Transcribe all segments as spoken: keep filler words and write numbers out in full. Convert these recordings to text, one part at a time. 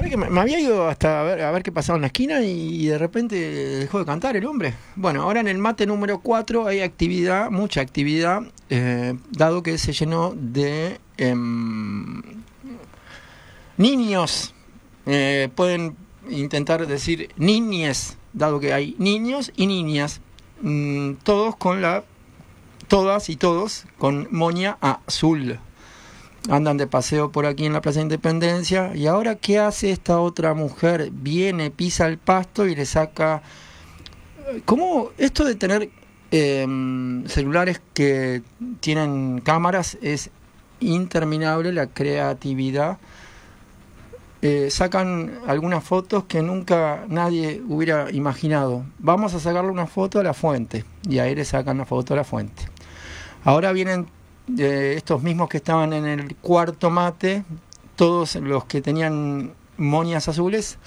¿Sabes que me, me había ido hasta a ver, a ver qué pasaba en la esquina y, y de repente dejó de cantar el hombre? Bueno, ahora en el mate número cuatro hay actividad, mucha actividad, eh, dado que se llenó de eh, niños. Eh, pueden intentar decir niñes, dado que hay niños y niñas, mm, todos con la, todas y todos con moña azul. Andan de paseo por aquí en la Plaza Independencia. Y ahora, ¿qué hace esta otra mujer? Viene, pisa el pasto y le saca... ¿Cómo esto de tener eh, celulares que tienen cámaras es interminable, la creatividad? Eh, sacan algunas fotos que nunca nadie hubiera imaginado. Vamos a sacarle una foto a la fuente. Y ahí le sacan la foto a la fuente. Ahora vienen... Eh, estos mismos que estaban en el cuarto mate, todos los que tenían moñas azules,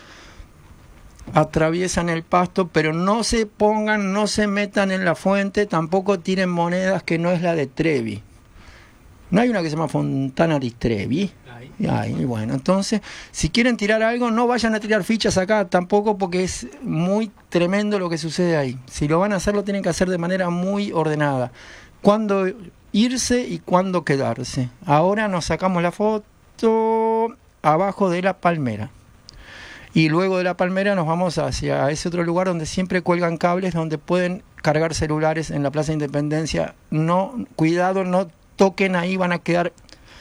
atraviesan el pasto, pero no se pongan, no se metan en la fuente, tampoco tiren monedas que no es la de Trevi. ¿No hay una que se llama Fontana di Trevi? Ay, bueno, entonces, si quieren tirar algo, no vayan a tirar fichas acá tampoco, porque es muy tremendo lo que sucede ahí. Si lo van a hacer, lo tienen que hacer de manera muy ordenada. Cuando irse y cuándo quedarse. Ahora nos sacamos la foto abajo de la palmera. Y luego de la palmera nos vamos hacia ese otro lugar donde siempre cuelgan cables, donde pueden cargar celulares en la Plaza Independencia. No, cuidado, no toquen ahí, van a quedar...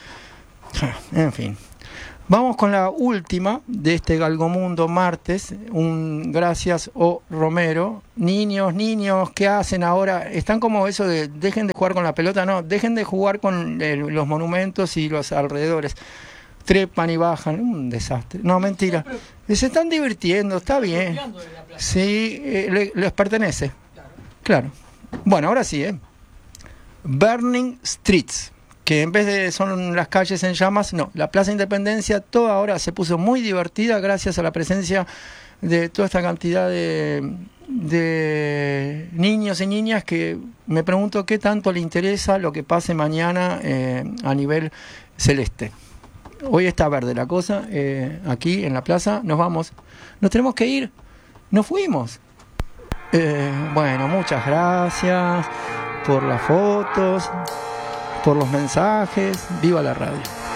En fin. Vamos con la última de este Galgomundo martes. Un gracias O Romero. Niños, niños, ¿qué hacen ahora? Están como eso de dejen de jugar con la pelota, no, dejen de jugar con el, los monumentos y los alrededores. Trepan y bajan, un desastre. No, mentira. Se están divirtiendo, está bien. Sí, eh, le, les pertenece. Claro. Bueno, ahora sí, ¿eh? Burning Streets. Que en vez de son las calles en llamas, no, la Plaza Independencia toda ahora se puso muy divertida gracias a la presencia de toda esta cantidad de, de niños y niñas que me pregunto qué tanto le interesa lo que pase mañana eh, a nivel celeste. Hoy está verde la cosa, eh, aquí en la plaza, nos vamos, nos tenemos que ir, nos fuimos. Eh, bueno, muchas gracias por las fotos, por los mensajes. Viva la radio.